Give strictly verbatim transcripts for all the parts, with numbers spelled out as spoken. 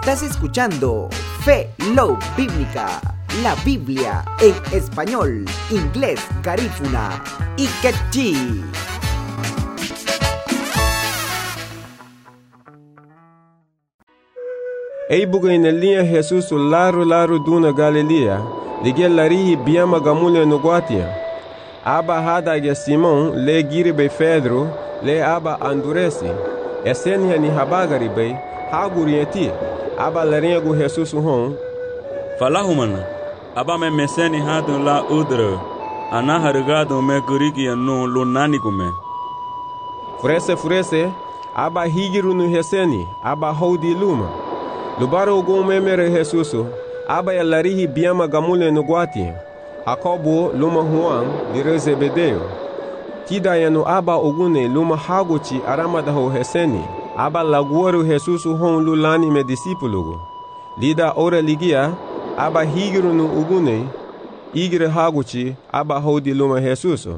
Estás escuchando Fe Love Bíblica, la Biblia en español, inglés, garífuna y quechí. Ei buga ina linha Jesus laro laro duna Galilea, ligia larihi biama gamule no guatia. Aba hada ya Simon le giribe Pedro le aba anduresi. Esenia ni habagari bei hagurieti. Aba larinha gu Jesus hon. Falahumana. Aba me meseni hadu la udra. Ana hargado me gurigi no lunani kume. Furese furese aba higiru no heseni aba hodi luma. Lubaro go memere Jesuso, aba ya larihi biama gamule no guati. Jacobo luma Juan dire Zebedeo. Tida ya no aba ogune luma haguchi aramada ho heseni. Aba laguaru Jesuso hon lulani me disipulugo. Lida ora ligia, aba higiru no ogune, igire haguchi aba hodi luma Jesuso.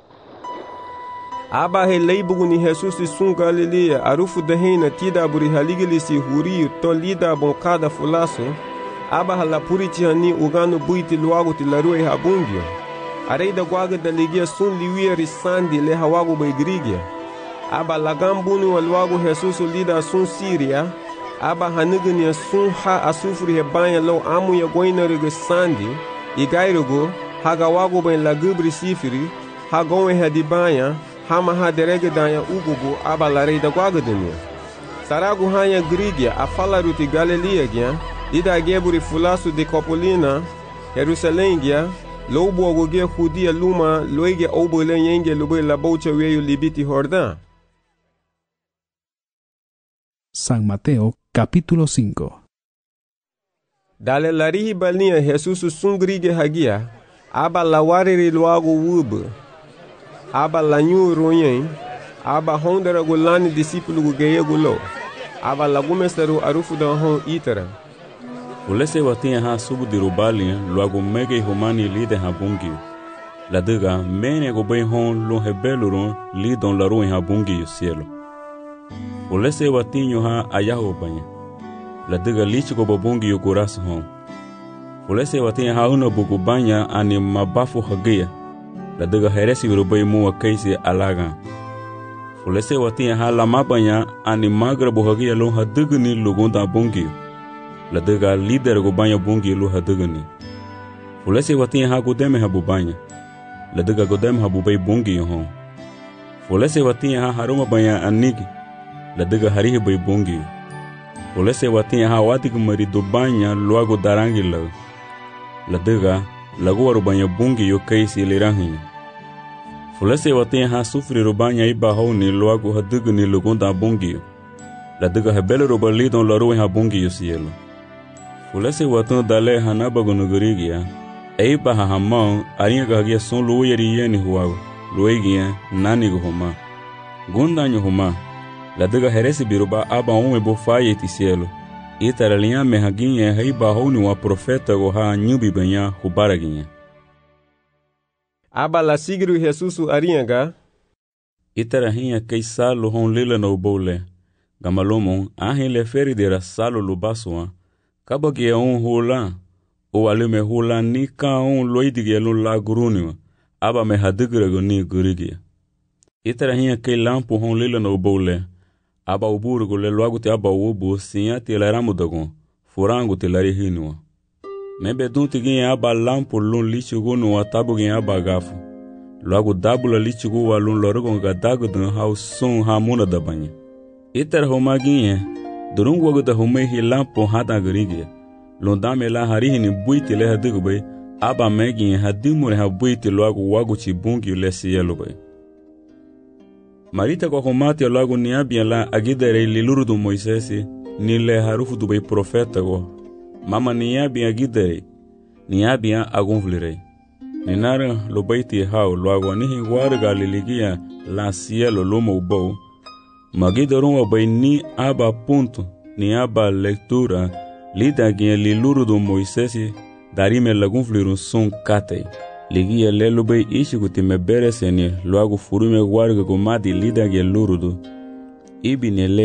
Aba he leibugu ni Jesus sun Galilea arufu dehena tida buri haligilisi huri to lida bonkada fulaso. Aba hala purichi hani ugano buiti luagu ti larue habungio. Areida guaga da ligia sun liwia risandi le hawagu baigrigia. Aba lagambuni wa luagu Jesus lida sun Syria. Aba hanigani sun ha asufri hebanya lo amu ya goina riga sandi. Igairugo hagawagu bain lagubri sifiri. Hagowe hadibanya. Hama ha derege danya ugugu aba larei da guagadenia. Saragu hanya grigia a falaruti Galilea gia, lida geburi fulasu de Copolina, Jerusalém gia, lobo ogoge judia luma loige obole yenge lube la bocha weyo libiti Jordán. San Mateo capítulo cinco. Dale larihi balnia Jesus sun grige hagia, aba lawariri luago wubu. Aba lanyu royen, aba hondera gulani discípulo gugeye gulo, aba lagumesteru arufu da hon itera. Ulese watinha ha subu dirubali luago mege humani lide ha bungi. La diga mene go ben hon lo hebeluru lidon la ruin ha bungi cielo. Ulese watinho ha ayaho banya. La diga lich go bungi yo coração hon. Ulese watinha ha uno bugu banya ani mabafu hagia. La diga heresi urubay mua kaisi alaga. Fulese watinha ha lama banya ani magra bohagia lo hadugni lugonda bungi. La diga líder go banya bungi lo hadugni. Fulese watinha ha godeme ha bubanya. La diga godeme ha bubay bungi hon. Fulese watinha ha haruma banya anigi. La diga harihi bay bungi. Fulese watinha ha watig marido banya luago darangi la. La diga laguaru banya bungi yo kaisi liranhi. Fulese watinha ha sufri rubanya iba honi loago hadugni lugonda bungi. La diga hebele rubali don la ruin ha bungi yo cielo. Fulese watun dale hanaba gonugurigia. Eiba ha hamão arinha gagia son luieri yeni huago. Luigia nani guhuma. Gundanyo huma. La diga heresi biruba aba ume bofaye ti cielo. Itara linha mehaginha heiba honi wa profeta go ha nyubi banya hubaraginha. Aba la sigru Jesusu aringa. Itara hinha kei salo hon lila no bole. Gamalomon ahin le feridera salo lubasua. Kabagi on hula. O alume hula ni ka on loidige lo la guruniwa. Aba me hadigra ni gurigia. Itara hinha kei lampo hon lila no bole. Aba uburugo le loago te aba ubu sinha te laramu dagon. Furango te lari hinua. Mebe dunti gin aba lampo lun lichigu no atabu gin aba gafu. Loago dabula lichigu wa lun lorogon ga dagu dun hau sun ha muna da banya. Itar homa gin durung wago da homa hi lampo hada garigia. Lun dame la harihi ni buiti le hadigu bay. Aba megin hadimure ha buiti loago wago chibungi le siyelo bay. Marita kwa homati loago ni abia la agidere liluru du Moisesi ni le harufu du bay profeta go. Mama niabia gidere, niabia agunvlirei. Ninara lo baiti hao lo agwanihi warga liligia la cielo lomo ubou. Magidorum obay ni aba punto, ni aba lectura, lida gia liluru do Moisesi, darime lagunvlirun sun katei. Ligia lelo bay ishiguti me bereseni, lo agu furume warga gomadi lida gia lurudu. Ibi ne le